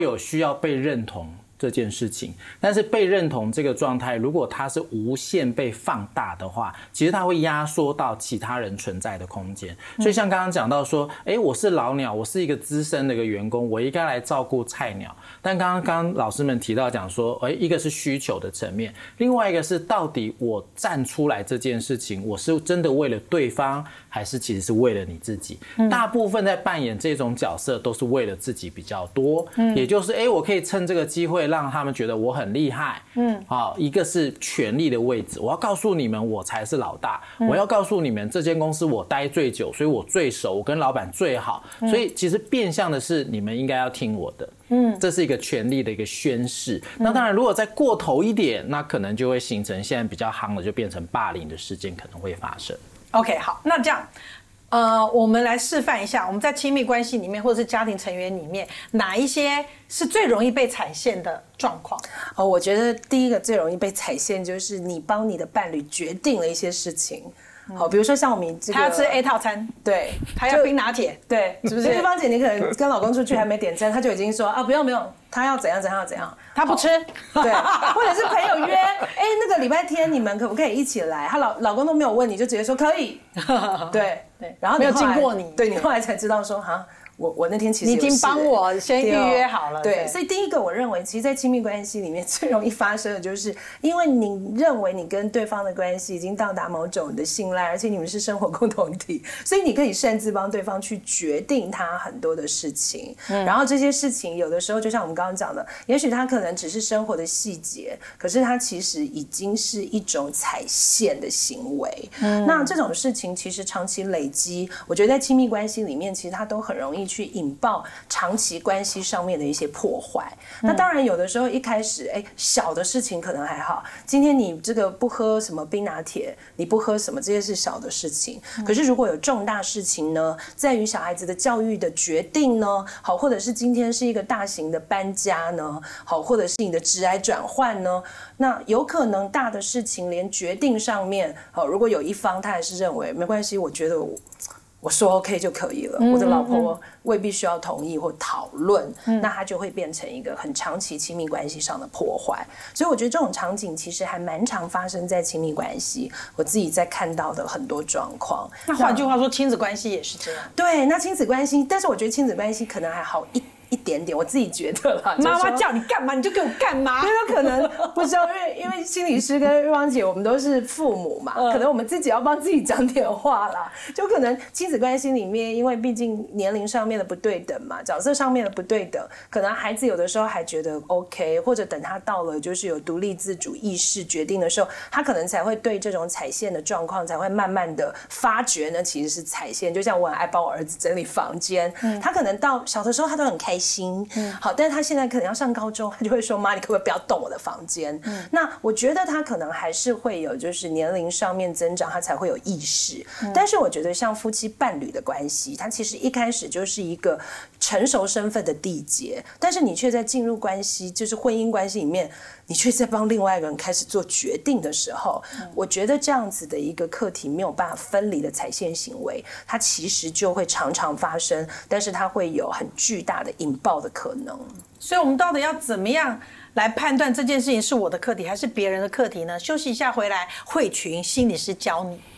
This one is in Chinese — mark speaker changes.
Speaker 1: 有需要被认同这件事情，但是被认同这个状态，如果它是无限被放大的话，其实它会压缩到其他人存在的空间。所以像刚刚讲到说，我是老鸟，我是一个资深的一个员工，我应该来照顾菜鸟。但刚刚老师们提到讲说，一个是需求的层面，另外一个是到底我站出来这件事情，我是真的为了对方，还是其实是为了你自己？大部分在扮演这种角色都是为了自己比较多，也就是我可以趁这个机会让他们觉得我很厉害。一个是权力的位置，我要告诉你们我才是老大，我要告诉你们这间公司我待最久，所以我最熟，我跟老板最好，所以其实变相的是你们应该要听我的。这是一个权力的一个宣示。那当然，如果再过头一点，那可能就会形成现在比较夯的，就变成霸凌的事件可能会发生。
Speaker 2: OK， 好，那这样，我们来示范一下，我们在亲密关系里面或者是家庭成员里面，哪一些是最容易被踩线的状况？
Speaker 3: 我觉得第一个最容易被踩线就是你帮你的伴侣决定了一些事情。好，比如说像我们这个，
Speaker 2: 他要吃 A 套餐，
Speaker 3: 对，
Speaker 2: 他要冰拿铁，
Speaker 3: 对，是不是？对方姐，你可能跟老公出去还没点餐，他就已经说不用，他要怎样怎样怎样，
Speaker 2: 他不吃，
Speaker 3: 对，或者是朋友约，那个礼拜天你们可不可以一起来？他老公都没有问你就直接说可以，对，然后
Speaker 2: 没有经过你，
Speaker 3: 对你后来才知道说我那天其实
Speaker 2: 你已经帮我先预约好了，
Speaker 3: 对，所以第一个我认为，其实，在亲密关系里面最容易发生的就是，因为你认为你跟对方的关系已经到达某种的信赖，而且你们是生活共同体，所以你可以擅自帮对方去决定他很多的事情，然后这些事情有的时候就像我们刚刚讲的，也许他可能只是生活的细节，可是他其实已经是一种踩线的行为。那这种事情其实长期累积，我觉得在亲密关系里面，其实它都很容易去引爆长期关系上面的一些破坏。那当然有的时候一开始小的事情可能还好，今天你这个不喝什么冰拿铁，你不喝什么，这些是小的事情。可是如果有重大事情呢，在于小孩子的教育的决定呢，好，或者是今天是一个大型的搬家呢，好，或者是你的职涯转换呢，那有可能大的事情连决定上面，好，如果有一方他还是认为没关系，我觉得我说 OK 就可以了，我的老婆未必需要同意或讨论，那它就会变成一个很长期亲密关系上的破坏。所以我觉得这种场景其实还蛮常发生在亲密关系，我自己在看到的很多状况。
Speaker 2: 那换句话说，亲子关系也是这样。
Speaker 3: 对，那亲子关系，但是我觉得亲子关系可能还好一点点，我自己觉得啦。
Speaker 2: 妈妈叫你干嘛你就给我干嘛。
Speaker 3: 因为可能不知道，因为心理师跟玉芳姐我们都是父母嘛，可能我们自己要帮自己讲点话啦。就可能亲子关系里面，因为毕竟年龄上面的不对等嘛，角色上面的不对等，可能孩子有的时候还觉得 OK， 或者等他到了就是有独立自主意识决定的时候，他可能才会对这种踩线的状况才会慢慢的发觉呢，其实是踩线。就像我很爱帮我儿子整理房间，他可能到小的时候他都很开心。好，但是他现在可能要上高中，他就会说妈，你可不可以不要动我的房间？那我觉得他可能还是会有，就是年龄上面增长，他才会有意识。但是我觉得像夫妻伴侣的关系，它其实一开始就是一个成熟身份的缔结，但是你却在进入关系，就是婚姻关系里面，你却在帮另外一个人开始做决定的时候，我觉得这样子的一个课题没有办法分离的踩线行为，它其实就会常常发生，但是它会有很巨大的引爆的可能。
Speaker 2: 所以我们到底要怎么样来判断这件事情是我的课题还是别人的课题呢？休息一下回来，慧群心理师教你。